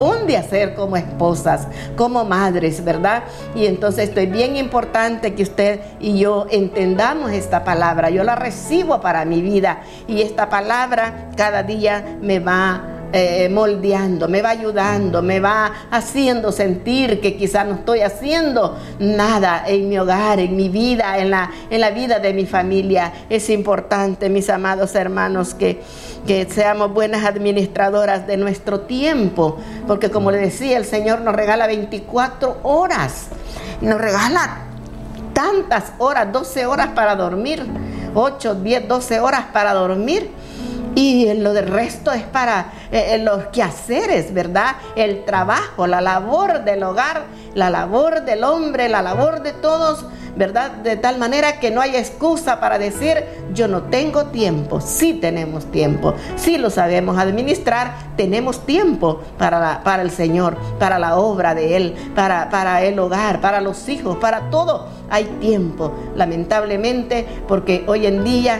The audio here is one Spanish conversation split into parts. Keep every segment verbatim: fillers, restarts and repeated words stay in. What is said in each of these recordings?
de hacer como esposas, como madres, ¿verdad? Y entonces esto es bien importante que usted y yo entendamos esta palabra. Yo la recibo para mi vida y esta palabra cada día me va eh, moldeando, me va ayudando, me va haciendo sentir que quizás no estoy haciendo nada en mi hogar, en mi vida, en la, en la vida de mi familia. Es importante, mis amados hermanos, que que seamos buenas administradoras de nuestro tiempo, porque como le decía, el Señor nos regala veinticuatro horas, nos regala tantas horas, doce horas para dormir, ocho, diez, doce horas para dormir, y lo del resto es para eh, los quehaceres, ¿verdad? El trabajo, la labor del hogar, la labor del hombre, la labor de todos, ¿verdad? De tal manera que no hay excusa para decir, yo no tengo tiempo. Sí tenemos tiempo, sí lo sabemos administrar, tenemos tiempo para, la, para el Señor, para la obra de Él, para, para el hogar, para los hijos, para todo hay tiempo. Lamentablemente, porque hoy en día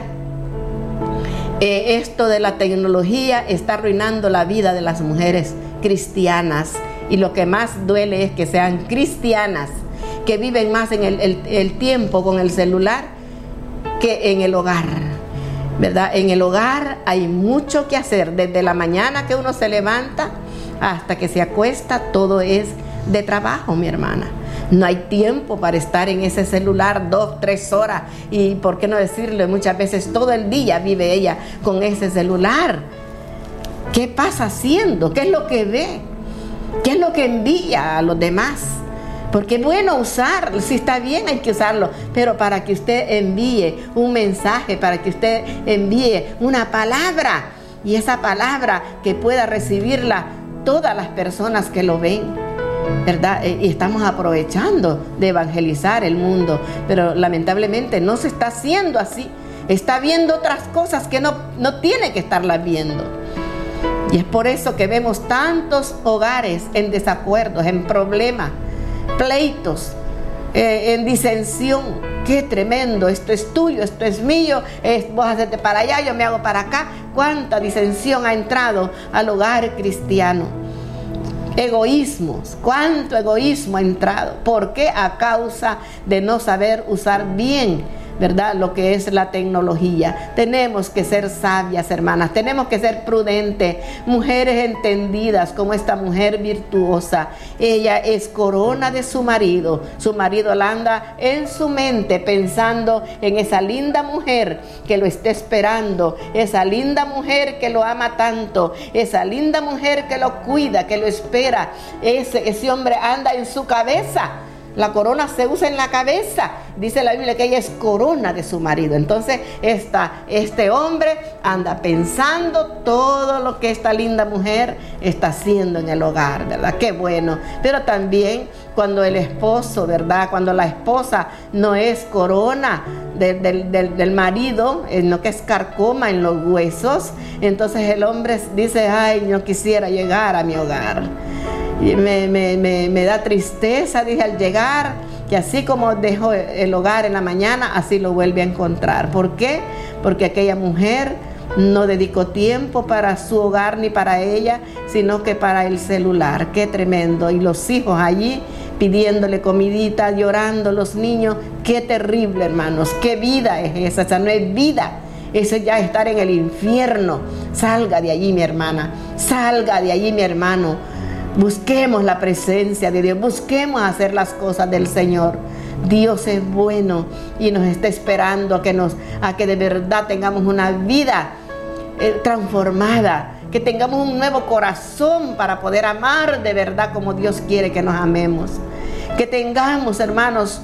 eh, esto de la tecnología está arruinando la vida de las mujeres cristianas, y lo que más duele es que sean cristianas, que viven más en el, el, el tiempo con el celular que en el hogar, ¿verdad? En el hogar hay mucho que hacer, desde la mañana que uno se levanta hasta que se acuesta, todo es de trabajo, mi hermana. No hay tiempo para estar en ese celular dos, tres horas, y por qué no decirle, muchas veces todo el día vive ella con ese celular. ¿Qué pasa haciendo? ¿Qué es lo que ve? ¿Qué es lo que envía a los demás? Porque es bueno usarlo, si está bien hay que usarlo, pero para que usted envíe un mensaje, para que usted envíe una palabra, y esa palabra que pueda recibirla todas las personas que lo ven, ¿verdad? Y estamos aprovechando de evangelizar el mundo, pero lamentablemente no se está haciendo así. Está viendo otras cosas que no, no tiene que estarlas viendo. Y es por eso que vemos tantos hogares en desacuerdos, en problemas, pleitos, eh, en disensión. Qué tremendo, esto es tuyo, esto es mío, es, vos hacerte para allá, yo me hago para acá. Cuánta disensión ha entrado al hogar cristiano. Egoísmos, cuánto egoísmo ha entrado. ¿Por qué? A causa de no saber usar bien, ¿verdad?, lo que es la tecnología. Tenemos que ser sabias, hermanas, tenemos que ser prudentes, mujeres entendidas como esta mujer virtuosa. Ella es corona de su marido, su marido la anda en su mente pensando en esa linda mujer que lo está esperando, esa linda mujer que lo ama tanto, esa linda mujer que lo cuida, que lo espera. Ese, ese hombre anda en su cabeza. La corona se usa en la cabeza. Dice la Biblia que ella es corona de su marido. Entonces esta, este hombre anda pensando todo lo que esta linda mujer está haciendo en el hogar, ¿verdad? Qué bueno. Pero también cuando el esposo, ¿verdad?, cuando la esposa no es corona de, de, de, del marido, no, que es carcoma en los huesos, entonces el hombre dice, ay, no quisiera llegar a mi hogar. Y me, me, me, me da tristeza, dije, al llegar, que así como dejó el hogar en la mañana, así lo vuelve a encontrar. ¿Por qué? Porque aquella mujer no dedicó tiempo para su hogar ni para ella, sino que para el celular. Qué tremendo. Y los hijos allí pidiéndole comidita, llorando los niños. Qué terrible, hermanos. Qué vida es esa. Esa no es vida. Eso ya es estar en el infierno. Salga de allí, mi hermana. Salga de allí, mi hermano. Busquemos la presencia de Dios, busquemos hacer las cosas del Señor. Dios es bueno y nos está esperando a que, nos, a que de verdad tengamos una vida eh, transformada, que tengamos un nuevo corazón para poder amar de verdad como Dios quiere que nos amemos. Que tengamos, hermanos,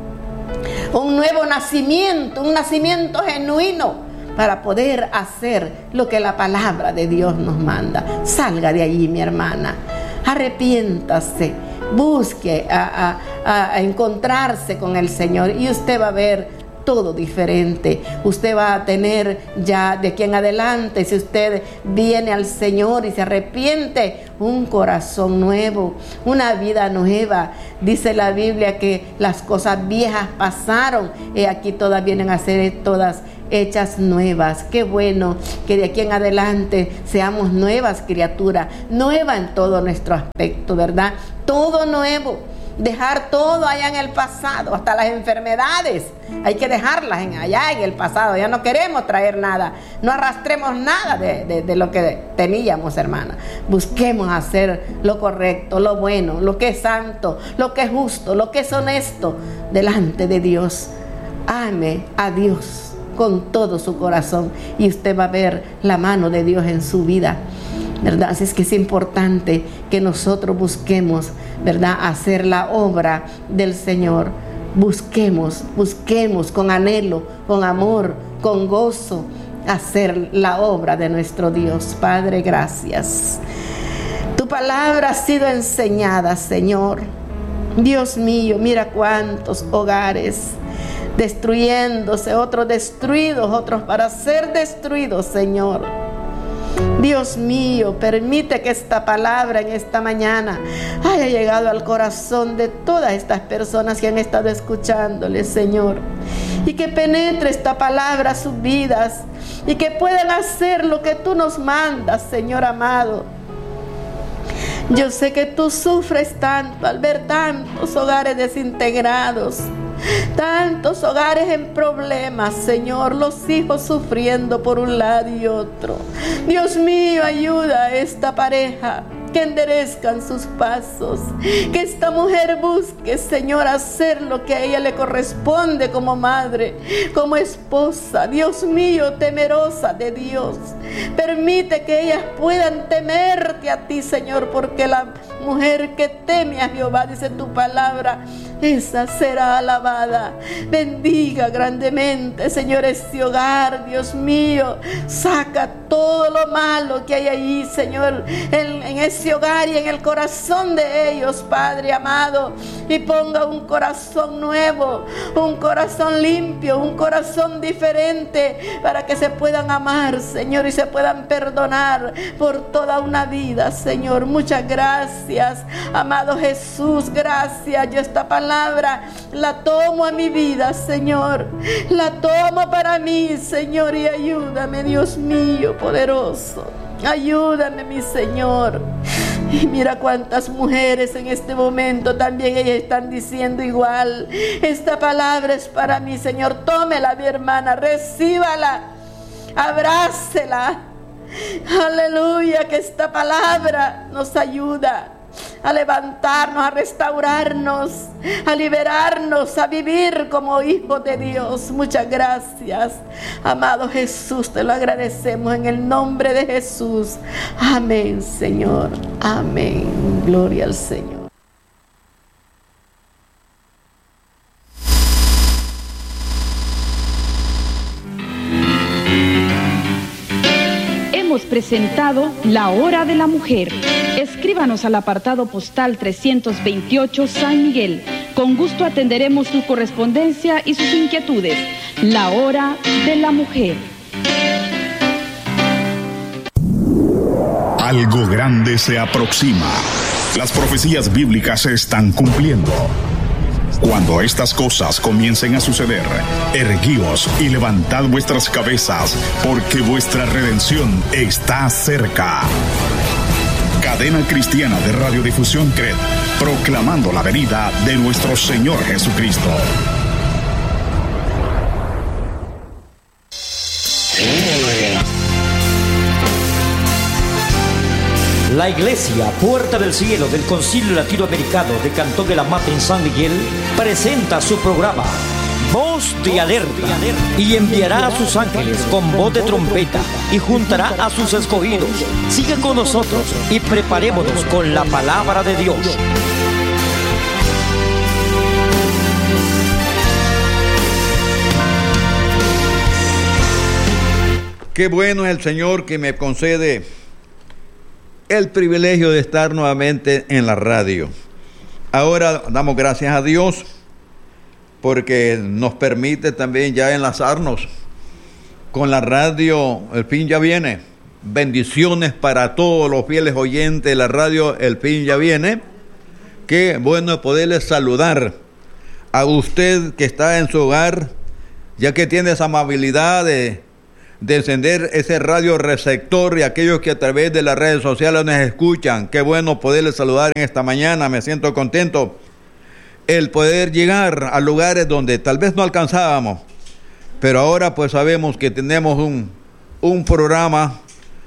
un nuevo nacimiento, un nacimiento genuino, para poder hacer lo que la palabra de Dios nos manda. Salga de allí, mi hermana. Arrepiéntase, busque a, a, a encontrarse con el Señor y usted va a ver todo diferente. Usted va a tener ya de aquí en adelante, si usted viene al Señor y se arrepiente, un corazón nuevo, una vida nueva. Dice la Biblia que las cosas viejas pasaron y aquí todas vienen a ser todas hechas nuevas. Qué bueno que de aquí en adelante seamos nuevas criaturas, nueva en todo nuestro aspecto, ¿verdad? Todo nuevo. Dejar todo allá en el pasado, hasta las enfermedades, hay que dejarlas en, allá en el pasado. Ya no queremos traer nada, no arrastremos nada de, de, de lo que teníamos, hermana. Busquemos hacer lo correcto, lo bueno, lo que es santo, lo que es justo, lo que es honesto delante de Dios. Ame a Dios con todo su corazón y usted va a ver la mano de Dios en su vida, ¿verdad? Así es que es importante que nosotros busquemos, ¿verdad?, hacer la obra del Señor. Busquemos, busquemos con anhelo, con amor, con gozo, hacer la obra de nuestro Dios. Padre, gracias. Tu palabra ha sido enseñada, Señor. Dios mío, mira cuántos hogares destruyéndose, otros destruidos, otros para ser destruidos, Señor. Dios mío, permite que esta palabra en esta mañana haya llegado al corazón de todas estas personas que han estado escuchándole, Señor, y que penetre esta palabra a sus vidas y que puedan hacer lo que tú nos mandas, Señor amado. Yo sé que tú sufres tanto al ver tantos hogares desintegrados, tantos hogares en problemas, Señor, los hijos sufriendo por un lado y otro. Dios mío, ayuda a esta pareja, que enderezcan sus pasos, que esta mujer busque, Señor, hacer lo que a ella le corresponde como madre, como esposa. Dios mío, temerosa de Dios, permite que ellas puedan temerte a ti, Señor, porque la mujer que teme a Jehová, dice tu palabra, esa será alabada. Bendiga grandemente, Señor, este hogar. Dios mío, saca todo lo malo que hay ahí, Señor, en, en ese hogar y en el corazón de ellos, Padre amado, y ponga un corazón nuevo, un corazón limpio, un corazón diferente, para que se puedan amar, Señor, y se puedan perdonar por toda una vida, Señor. Muchas gracias, amado Jesús, gracias. Yo esta palabra la tomo a mi vida, Señor, la tomo para mí, Señor, y ayúdame, Dios mío poderoso, ayúdame, mi Señor. Y mira cuántas mujeres en este momento también ellas están diciendo igual: esta palabra es para mí, Señor. Tómela, mi hermana, recíbala, abrácela. Aleluya, que esta palabra nos ayuda a levantarnos, a restaurarnos, a liberarnos, a vivir como hijos de Dios. Muchas gracias, amado Jesús, te lo agradecemos en el nombre de Jesús. Amén, Señor. Amén. Gloria al Señor. Hemos presentado La Hora de la Mujer. Escríbanos al apartado postal trescientos veintiocho San Miguel. Con gusto atenderemos su correspondencia y sus inquietudes. La Hora de la Mujer. Algo grande se aproxima. Las profecías bíblicas se están cumpliendo. Cuando estas cosas comiencen a suceder, erguíos y levantad vuestras cabezas, porque vuestra redención está cerca. Cadena Cristiana de Radiodifusión C R E D, proclamando la venida de nuestro Señor Jesucristo. La Iglesia Puerta del Cielo del Concilio Latinoamericano de Cantón de la Mata en San Miguel presenta su programa Voz de Alerta y enviará a sus ángeles con voz de trompeta y juntará a sus escogidos. Sigue con nosotros y preparémonos con la palabra de Dios. Qué bueno es el Señor que me concede el privilegio de estar nuevamente en la radio. Ahora damos gracias a Dios porque nos permite también ya enlazarnos con la radio. El fin ya viene. Bendiciones para todos los fieles oyentes de la radio. El fin ya viene. Qué bueno poderles saludar a usted que está en su hogar, ya que tiene esa amabilidad de, de encender ese radio receptor, y aquellos que a través de las redes sociales nos escuchan. Qué bueno poderles saludar en esta mañana. Me siento contento el poder llegar a lugares donde tal vez no alcanzábamos, pero ahora pues sabemos que tenemos un, un programa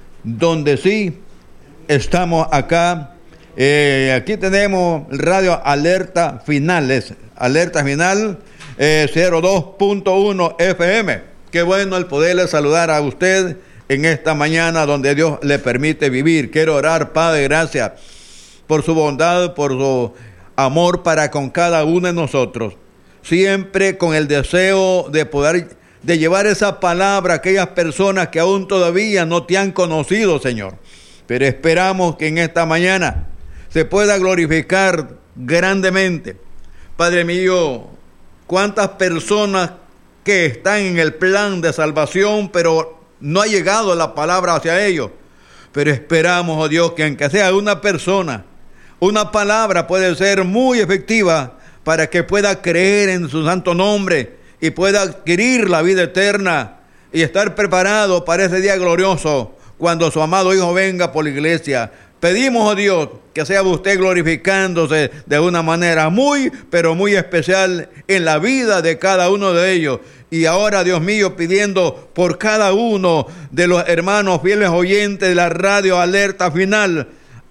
donde sí estamos acá. Eh, aquí tenemos Radio Alerta Finales, Alerta Final eh, cero dos punto uno F M. Qué bueno el poderle saludar a usted en esta mañana donde Dios le permite vivir. Quiero orar, Padre, gracias por su bondad, por su amor para con cada uno de nosotros, siempre con el deseo de poder de llevar esa palabra a aquellas personas que aún todavía no te han conocido, Señor. Pero esperamos que en esta mañana se pueda glorificar grandemente. Padre mío, cuántas personas que están en el plan de salvación, pero no ha llegado la palabra hacia ellos. Pero esperamos, oh Dios, que aunque sea una persona, una palabra puede ser muy efectiva para que pueda creer en su santo nombre y pueda adquirir la vida eterna y estar preparado para ese día glorioso cuando su amado Hijo venga por la iglesia. Pedimos, oh Dios, que sea usted glorificándose de una manera muy, pero muy especial en la vida de cada uno de ellos. Y ahora, Dios mío, pidiendo por cada uno de los hermanos fieles oyentes de la Radio Alerta Final,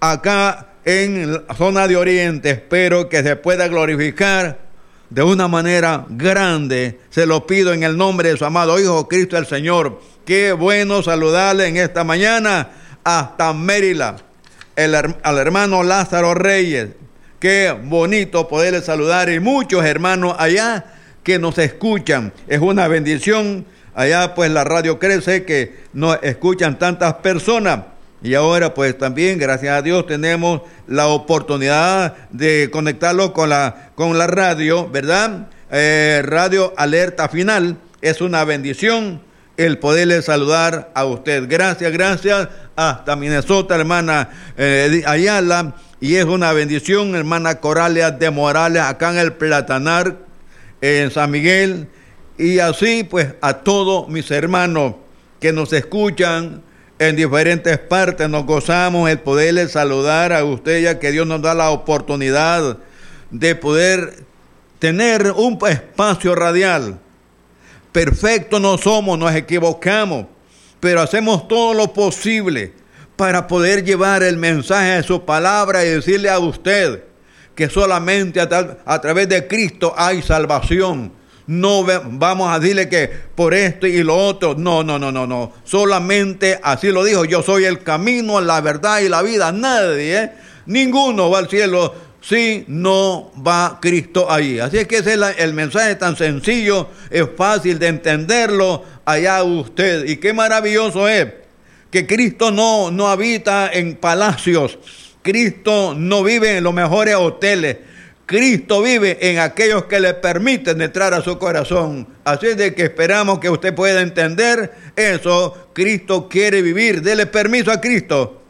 acá en la zona de Oriente, espero que se pueda glorificar de una manera grande. Se lo pido en el nombre de su amado Hijo Cristo el Señor. Qué bueno saludarle en esta mañana hasta Maryland, el, al hermano Lázaro Reyes. Qué bonito poderle saludar, y muchos hermanos allá que nos escuchan. Es una bendición. Allá pues la radio crece, que nos escuchan tantas personas. Y ahora pues también, gracias a Dios, tenemos la oportunidad de conectarlo con la, con la radio, ¿verdad? Eh, Radio Alerta Final. Es una bendición el poderle saludar a usted. Gracias, gracias. Hasta Minnesota, hermana eh, Ayala. Y es una bendición, hermana Coralia de Morales, acá en el Platanar, en San Miguel. Y así pues a todos mis hermanos que nos escuchan en diferentes partes, nos gozamos el poderle saludar a usted, ya que Dios nos da la oportunidad de poder tener un espacio radial. Perfecto no somos, nos equivocamos, pero hacemos todo lo posible para poder llevar el mensaje de su palabra y decirle a usted que solamente a, tra- a través de Cristo hay salvación. No ve, vamos a decirle que por esto y lo otro. No, no, no, no, no. Solamente así lo dijo. Yo soy el camino, la verdad y la vida. Nadie, ¿eh? Ninguno va al cielo si no va Cristo allí. Así es que ese es la, el mensaje tan sencillo. Es fácil de entenderlo allá usted. Y qué maravilloso es que Cristo no, no habita en palacios. Cristo no vive en los mejores hoteles. Cristo vive en aquellos que le permiten entrar a su corazón. Así es de que esperamos que usted pueda entender eso. Cristo quiere vivir. Dele permiso a Cristo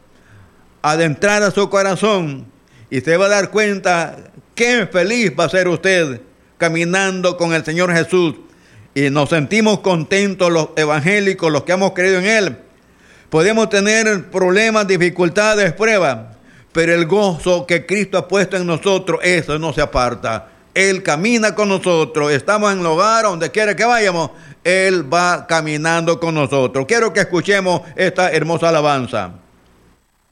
adentrar a su corazón y se va a dar cuenta qué feliz va a ser usted caminando con el Señor Jesús. Y nos sentimos contentos los evangélicos, los que hemos creído en Él. Podemos tener problemas, dificultades, pruebas, pero el gozo que Cristo ha puesto en nosotros, eso no se aparta. Él camina con nosotros. Estamos en el hogar, donde quiera que vayamos, Él va caminando con nosotros. Quiero que escuchemos esta hermosa alabanza.